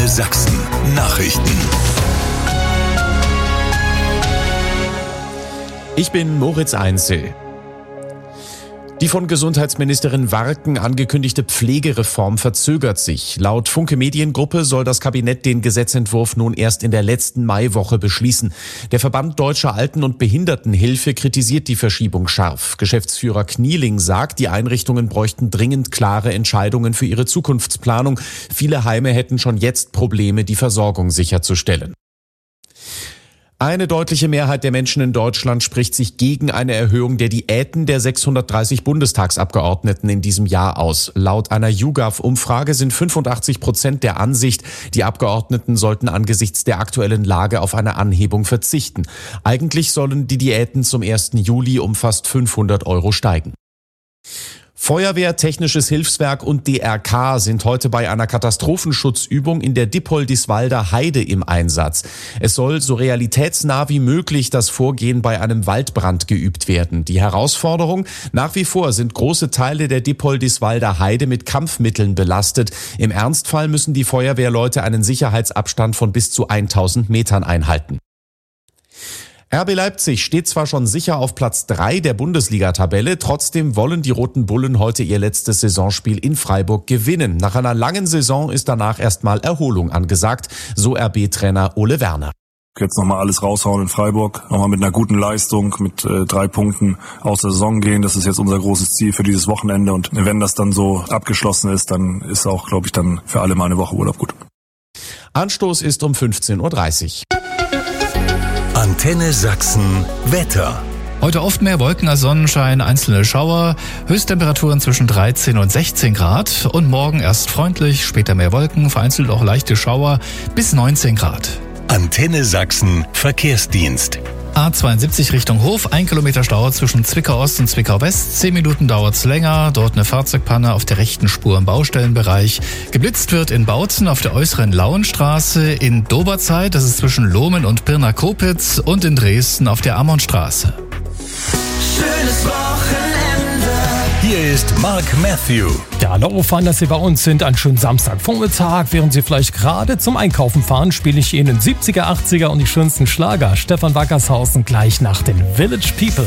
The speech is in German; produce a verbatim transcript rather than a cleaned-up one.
Antenne Sachsen Nachrichten. Ich bin Moritz Einzel. Die von Gesundheitsministerin Warken angekündigte Pflegereform verzögert sich. Laut Funke Mediengruppe soll das Kabinett den Gesetzentwurf nun erst in der letzten Maiwoche beschließen. Der Verband Deutscher Alten- und Behindertenhilfe kritisiert die Verschiebung scharf. Geschäftsführer Knieling sagt, die Einrichtungen bräuchten dringend klare Entscheidungen für ihre Zukunftsplanung. Viele Heime hätten schon jetzt Probleme, die Versorgung sicherzustellen. Eine deutliche Mehrheit der Menschen in Deutschland spricht sich gegen eine Erhöhung der Diäten der sechshundertdreißig Bundestagsabgeordneten in diesem Jahr aus. Laut einer YouGov-Umfrage sind fünfundachtzig Prozent der Ansicht, die Abgeordneten sollten angesichts der aktuellen Lage auf eine Anhebung verzichten. Eigentlich sollen die Diäten zum ersten Juli um fast fünfhundert Euro steigen. Feuerwehr, Technisches Hilfswerk und D R K sind heute bei einer Katastrophenschutzübung in der Dippoldiswalder Heide im Einsatz. Es soll so realitätsnah wie möglich das Vorgehen bei einem Waldbrand geübt werden. Die Herausforderung: Nach wie vor sind große Teile der Dippoldiswalder Heide mit Kampfmitteln belastet. Im Ernstfall müssen die Feuerwehrleute einen Sicherheitsabstand von bis zu tausend Metern einhalten. R B Leipzig steht zwar schon sicher auf Platz drei der Bundesliga-Tabelle, trotzdem wollen die Roten Bullen heute ihr letztes Saisonspiel in Freiburg gewinnen. Nach einer langen Saison ist danach erstmal Erholung angesagt, so R B-Trainer Ole Werner. Jetzt nochmal alles raushauen in Freiburg, nochmal mit einer guten Leistung, mit äh, drei Punkten aus der Saison gehen. Das ist jetzt unser großes Ziel für dieses Wochenende. Und wenn das dann so abgeschlossen ist, dann ist auch, glaube ich, dann für alle mal eine Woche Urlaub gut. Anstoß ist um fünfzehn Uhr dreißig. Antenne Sachsen Wetter. Heute oft mehr Wolken als Sonnenschein, einzelne Schauer, Höchsttemperaturen zwischen dreizehn und sechzehn Grad und morgen erst freundlich, später mehr Wolken, vereinzelt auch leichte Schauer bis neunzehn Grad. Antenne Sachsen Verkehrsdienst. A zweiundsiebzig Richtung Hof, ein Kilometer Stau zwischen Zwickau Ost und Zwickau West. Zehn Minuten dauert's länger. Dort eine Fahrzeugpanne auf der rechten Spur im Baustellenbereich. Geblitzt wird in Bautzen auf der äußeren Lauenstraße, in Doberzeit, das ist zwischen Lohmen und Pirna-Kopitz, und in Dresden auf der Ammonstraße. Schönes Wochenende. Hier ist Mark Matthew. Ja, darauf an, dass Sie bei uns sind, einen schönen Samstagvormittag. Während Sie vielleicht gerade zum Einkaufen fahren, spiele ich Ihnen siebziger, achtziger und die schönsten Schlager. Stefan Wackershausen gleich nach den Village People.